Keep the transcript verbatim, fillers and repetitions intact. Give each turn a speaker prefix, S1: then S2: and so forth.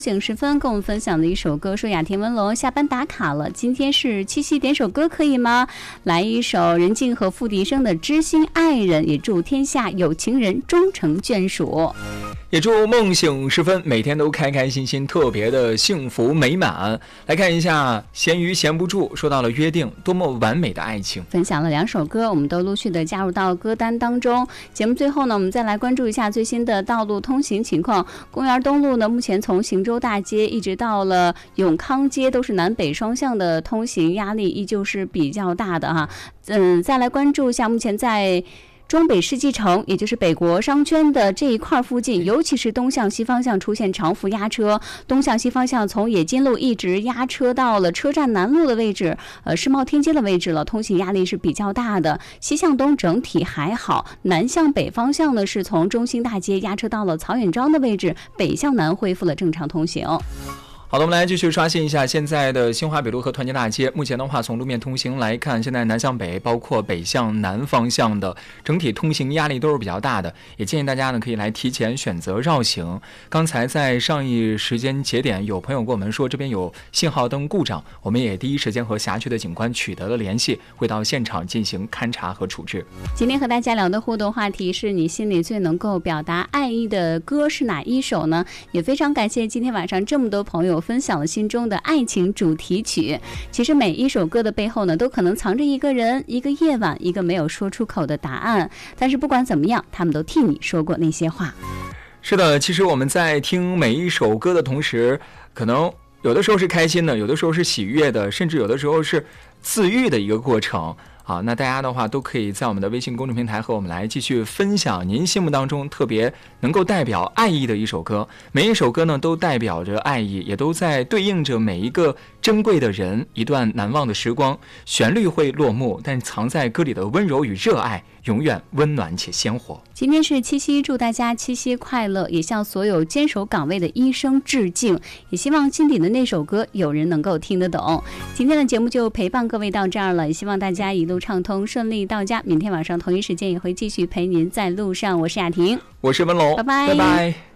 S1: 醒时分跟我们分享的一首歌，说雅婷文龙下班打卡了，今天是七夕，点首歌可以吗？来一首任静和付笛声的《知心爱人》，也祝天下有情人终成眷属。
S2: 也祝梦醒时分每天都开开心心，特别的幸福美满。来看一下闲鱼闲不住说到了约定，多么完美的爱情。
S1: 分享了两首歌，我们都陆续的加入到歌单当中。节目最后呢，我们再来关注一下最新的道路通行情况。公园东路呢，目前从行舟大街一直到了永康街都是南北双向的通行压力依旧是比较大的哈。嗯，再来关注一下目前在中北世纪城，也就是北国商圈的这一块附近，尤其是东向西方向出现长幅压车，东向西方向从冶金路一直压车到了车站南路的位置，呃，世贸天阶的位置了，通行压力是比较大的。西向东整体还好，南向北方向呢是从中兴大街压车到了曹远庄的位置，北向南恢复了正常通行。
S2: 好的，我们来继续刷新一下现在的新华北路和团结大街。目前的话，从路面通行来看，现在南向北，包括北向南方向的整体通行压力都是比较大的，也建议大家呢可以来提前选择绕行。刚才在上一时间节点，有朋友跟我们说这边有信号灯故障，我们也第一时间和辖区的警官取得了联系，会到现场进行勘查和处置。
S1: 今天和大家聊的互动话题是你心里最能够表达爱意的歌是哪一首呢？也非常感谢今天晚上这么多朋友分享了心中的爱情主题曲。其实每一首歌的背后呢，都可能藏着一个人、一个夜晚、一个没有说出口的答案。但是不管怎么样，他们都替你说过那些话。
S2: 是的，其实我们在听每一首歌的同时，可能有的时候是开心的，有的时候是喜悦的，甚至有的时候是自愈的一个过程。好，那大家的话都可以在我们的微信公众平台和我们来继续分享您心目当中特别能够代表爱意的一首歌。每一首歌呢都代表着爱意，也都在对应着每一个珍贵的人，一段难忘的时光。旋律会落幕，但藏在歌里的温柔与热爱永远温暖且鲜活。
S1: 今天是七夕，祝大家七夕快乐，也向所有坚守岗位的医生致敬，也希望心底的那首歌有人能够听得懂。今天的节目就陪伴各位到这儿了，也希望大家一路畅通顺利到家。明天晚上同一时间也会继续陪您在路上。我是雅婷，
S2: 我是文龙，
S1: 拜拜
S2: 拜拜。